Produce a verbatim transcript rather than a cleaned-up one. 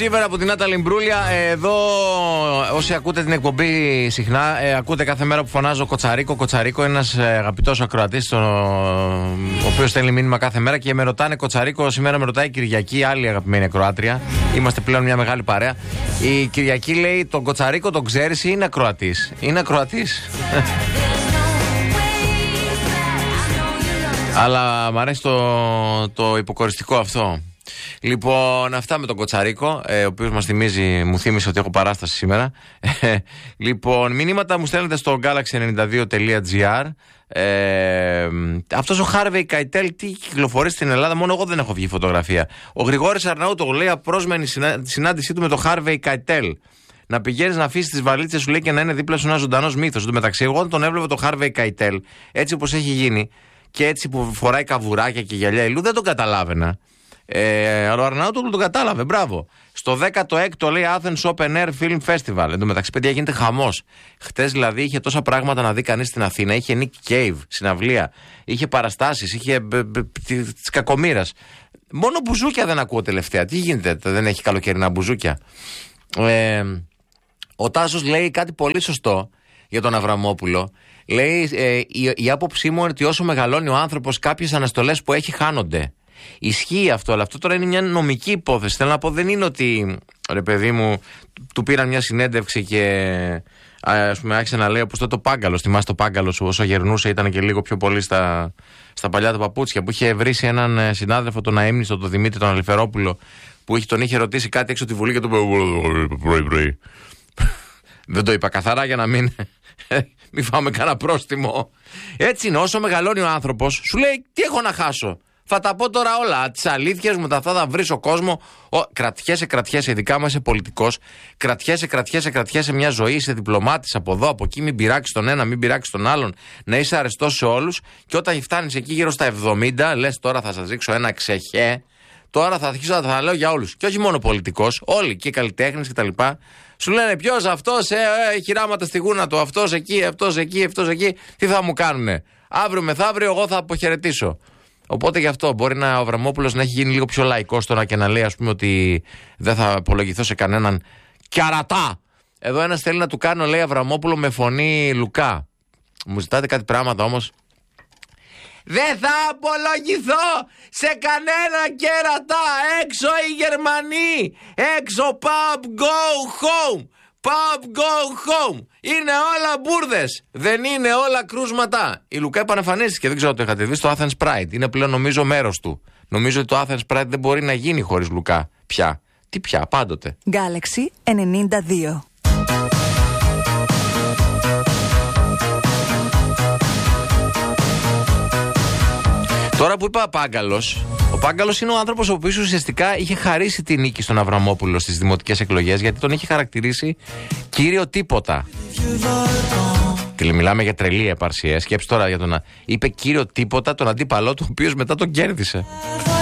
σήμερα από την Νάταλη Μπρούλια. Εδώ, όσοι ακούτε την εκπομπή συχνά, ε, ακούτε κάθε μέρα που φωνάζω Κοτσαρίκο. Κοτσαρίκο, ένας ε, αγαπητός ακροατής, ο, ο οποίος στέλνει μήνυμα κάθε μέρα και με ρωτάνε Κοτσαρίκο. Σήμερα με ρωτάει η Κυριακή, άλλη αγαπημένη ακροάτρια. Είμαστε πλέον μια μεγάλη παρέα. Η Κυριακή λέει: τον Κοτσαρίκο τον ξέρεις ή είναι ακροατής? Είναι ακροατής. Αλλά μου αρέσει το, το υποκοριστικό αυτό. Λοιπόν, αυτά με τον Κοτσαρίκο, ε, ο οποίος μας θυμίζει, μου θύμισε ότι έχω παράσταση σήμερα. Λοιπόν, μηνύματα μου στέλνετε στο γκάλαξι ενενήντα δύο τελεία τζι άρ. Ε, αυτός ο Χάρβεϊ Καϊτέλ τι κυκλοφορεί στην Ελλάδα? Μόνο εγώ δεν έχω βγει φωτογραφία. Ο Γρηγόρης Αρναούτογλου λέει απρόσμενη συνά, συνάντησή του με τον Χάρβεϊ Καϊτέλ. Να πηγαίνεις να αφήσεις τις βαλίτσες σου, λέει, και να είναι δίπλα σου ένα ζωντανός μύθος. Εν τω μεταξύ, εγώ τον έβλεπα τον Χάρβεϊ Καϊτέλ έτσι όπως έχει γίνει και έτσι που φοράει καβουράκια και γυαλιά ηλού, δεν τον καταλάβαινα. Ε, ο Αρναούτογλου τον κατάλαβε, μπράβο. Στο δέκατο έκτο λέει Athens Open Air Film Festival. Εν τω μεταξύ, παιδιά, γίνεται χαμός. Χτες δηλαδή είχε τόσα πράγματα να δει κανείς στην Αθήνα. Είχε Nick Cave, συναυλία. Είχε παραστάσεις, είχε της κακομοίρας. Μόνο μπουζούκια δεν ακούω τελευταία. Τι γίνεται, δεν έχει καλοκαιρινά μπουζούκια? Ε, ο Τάσος λέει κάτι πολύ σωστό για τον Αβραμόπουλο. Λέει ε, η, η άποψή μου είναι ότι όσο μεγαλώνει ο άνθρωπος, κάποιες αναστολές που έχει χάνονται. Ισχύει αυτό, αλλά αυτό τώρα είναι μια νομική υπόθεση. Θέλω να πω, δεν είναι ότι, ρε παιδί μου, του πήραν μια συνέντευξη και ας πούμε άρχισε να λέει όπως τότε το Πάγκαλος. Θυμάσαι το Πάγκαλος, όσο γερνούσε ήταν και λίγο πιο πολύ στα, στα παλιά του παπούτσια, που είχε βρήσει έναν συνάδελφο, τον αείμνηστο, τον Δημήτρη, τον Αλιφερόπουλο, που είχε, τον είχε ρωτήσει κάτι έξω τη Βουλή και του είπε πρωί-πρωί. Δεν το είπα καθαρά για να μην, μην φάμε κανένα πρόστιμο. Έτσι είναι, όσο μεγαλώνει ο άνθρωπος, σου λέει τι έχω να χάσω. Θα τα πω τώρα όλα. Τις αλήθειες μου, τα θα τα βρεις ο κόσμο. Ο, κρατιέσαι, κρατιέσαι, ειδικά μου είσαι πολιτικός. Κρατιέσαι, κρατιέσαι, κρατιέσαι μια ζωή. Είσαι διπλωμάτης από εδώ, από εκεί. Μην πειράξεις τον ένα, μην πειράξεις τον άλλον. Να είσαι αρεστός σε όλους. Και όταν φτάνεις εκεί γύρω στα εβδομήντα, λες τώρα θα σας ρίξω ένα ξεχέ. Τώρα θα αρχίσω να τα λέω για όλους. Και όχι μόνο πολιτικός, όλοι και οι καλλιτέχνες κτλ. Σου λένε ποιος αυτός, ε, ε, χειράματα στη γούνα του. Αυτός εκεί, αυτός εκεί, αυτός εκεί. Τι θα μου κάνουνε? Αύριο μεθαύριο εγώ θα αποχαιρετήσω. Οπότε γι' αυτό μπορεί να ο Αβραμόπουλος να έχει γίνει λίγο πιο λαϊκός τώρα και να λέει, ας πούμε, ότι δεν θα απολογηθώ σε κανέναν κιαρατά. Εδώ ένας θέλει να του κάνω, λέει, Αβραμόπουλο με φωνή Λουκά. Μου ζητάτε κάτι πράγματα όμως. Δεν θα απολογηθώ σε κανένα κέρατα. Έξω οι Γερμανοί. Έξω pub go home. Pub go home. Είναι όλα μπουρδες. Δεν είναι όλα κρούσματα. Η Λουκά επανεμφανίστηκε. Δεν ξέρω αν το είχατε δει στο Athens Pride. Είναι πλέον νομίζω μέρος του. Νομίζω ότι το Athens Pride δεν μπορεί να γίνει χωρίς Λουκά πια. Τι πια, πάντοτε. Galaxy ενενήντα δύο. Τώρα που είπα Πάγκαλος, ο Πάγκαλος είναι ο άνθρωπος ο οποίος ουσιαστικά είχε χαρίσει τη νίκη στον Αβραμόπουλο στις δημοτικές εκλογές, γιατί τον είχε χαρακτηρίσει κύριο τίποτα. Τι μιλάμε για τρελή επαρσία. Σκέψου τώρα για τον. Είπε κύριο τίποτα τον αντίπαλό του, ο οποίος μετά τον κέρδισε.